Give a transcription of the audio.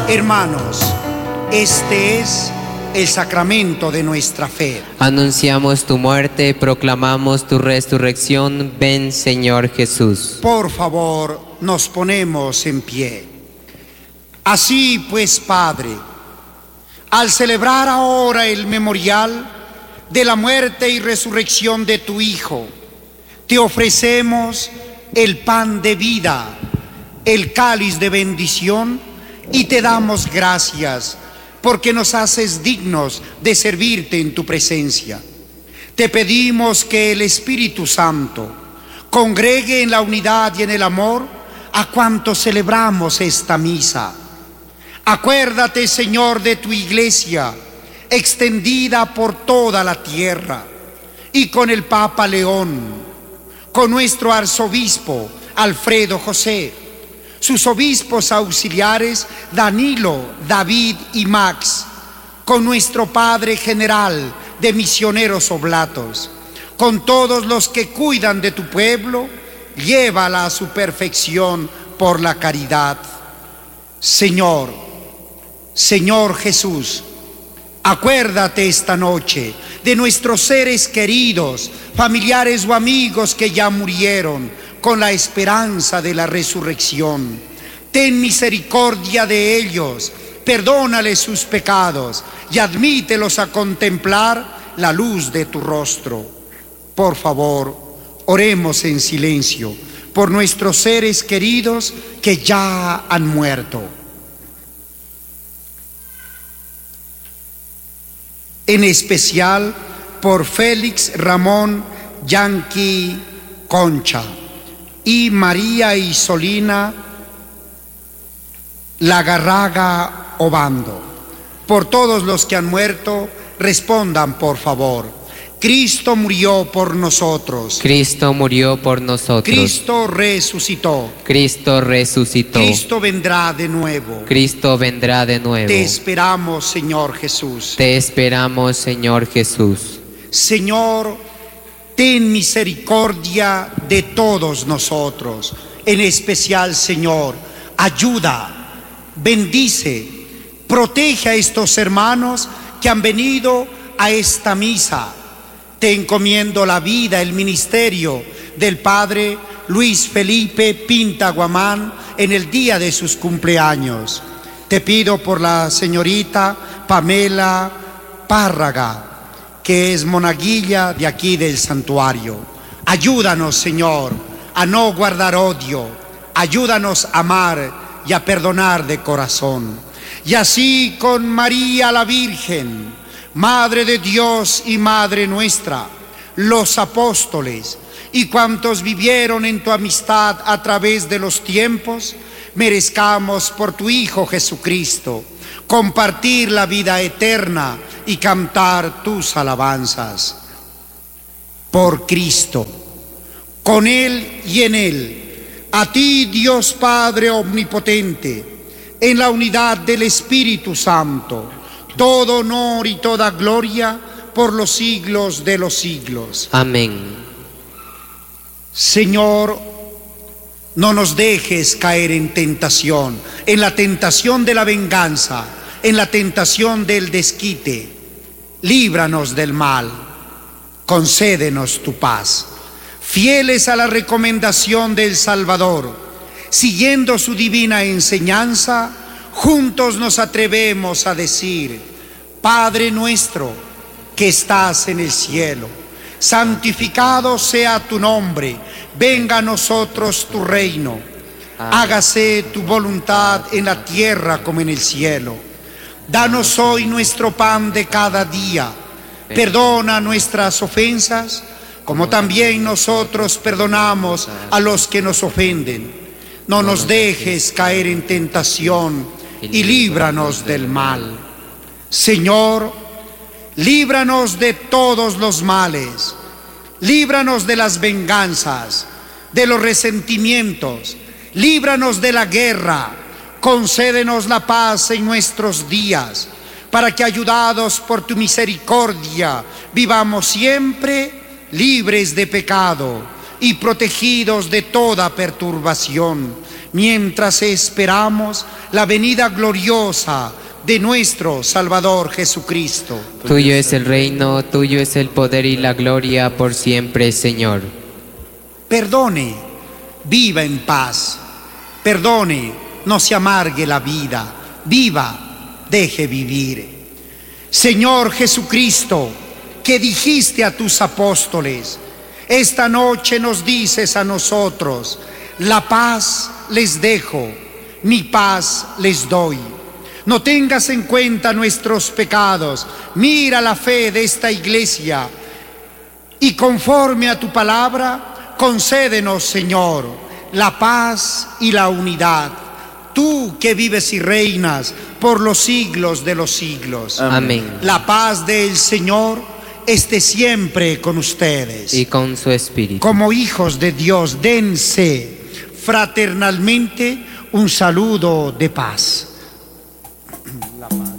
Hermanos, este es el sacramento de nuestra fe. Anunciamos tu muerte, proclamamos tu resurrección. Ven, Señor Jesús. Por favor, nos ponemos en pie. Así pues, Padre, al celebrar ahora el memorial de la muerte y resurrección de tu Hijo, te ofrecemos el pan de vida, el cáliz de bendición, y te damos gracias porque nos haces dignos de servirte en tu presencia. Te pedimos que el Espíritu Santo congregue en la unidad y en el amor a cuantos celebramos esta misa. Acuérdate, Señor, de tu iglesia extendida por toda la tierra, y con el Papa León, con nuestro arzobispo Alfredo José, sus obispos auxiliares Danilo, David y Max, con nuestro Padre General de Misioneros Oblatos, con todos los que cuidan de tu pueblo, llévala a su perfección por la caridad. Señor Jesús, acuérdate esta noche de nuestros seres queridos, familiares o amigos que ya murieron, con la esperanza de la resurrección. Ten misericordia de ellos, perdónales sus pecados y admítelos a contemplar la luz de tu rostro. Por favor, oremos en silencio por nuestros seres queridos que ya han muerto. En especial por Félix Ramón Yanqui Concha y María Isolina Lagarraga Obando. Por todos los que han muerto, respondan por favor. Cristo murió por nosotros. Cristo murió por nosotros. Cristo resucitó. Cristo resucitó. Cristo vendrá de nuevo. Cristo vendrá de nuevo. Te esperamos, Señor Jesús. Te esperamos, Señor Jesús. Señor, ten misericordia de todos nosotros. En especial, Señor, ayuda, bendice, protege a estos hermanos que han venido a esta misa. Te encomiendo la vida, el ministerio del Padre Luis Felipe Pinta Guamán en el día de sus cumpleaños. Te pido por la señorita Pamela Párraga, que es monaguilla de aquí del santuario. Ayúdanos, Señor, a no guardar odio. Ayúdanos a amar y a perdonar de corazón. Y así con María la Virgen, Madre de Dios y Madre nuestra, los apóstoles y cuantos vivieron en tu amistad a través de los tiempos, merezcamos por tu Hijo Jesucristo compartir la vida eterna y cantar tus alabanzas. Por Cristo, con Él y en Él, a ti, Dios Padre omnipotente, en la unidad del Espíritu Santo, todo honor y toda gloria por los siglos de los siglos. Amén. Señor, no nos dejes caer en tentación, en la tentación de la venganza, en la tentación del desquite. Líbranos del mal, concédenos tu paz. Fieles a la recomendación del Salvador, siguiendo su divina enseñanza, juntos nos atrevemos a decir: Padre nuestro que estás en el cielo, santificado sea tu nombre, venga a nosotros tu reino, hágase tu voluntad en la tierra como en el cielo. Danos hoy nuestro pan de cada día, perdona nuestras ofensas, como también nosotros perdonamos a los que nos ofenden. No nos dejes caer en tentación y líbranos del mal. Señor, líbranos de todos los males, líbranos de las venganzas, de los resentimientos, líbranos de la guerra, concédenos la paz en nuestros días, para que, ayudados por tu misericordia, vivamos siempre libres de pecado y protegidos de toda perturbación, mientras esperamos la venida gloriosa de nuestro Salvador Jesucristo. Tuyo es el reino, tuyo es el poder y la gloria por siempre, Señor. Perdone, viva en paz. Perdone, no se amargue la vida. Viva, deje vivir. Señor Jesucristo, que dijiste a tus apóstoles, esta noche nos dices a nosotros: la paz les dejo, mi paz les doy. No tengas en cuenta nuestros pecados, mira la fe de esta iglesia y conforme a tu palabra, concédenos, Señor, la paz y la unidad. Tú que vives y reinas por los siglos de los siglos. Amén. La paz del Señor esté siempre con ustedes. Y con su espíritu. Como hijos de Dios, dense fraternalmente un saludo de paz. La paz.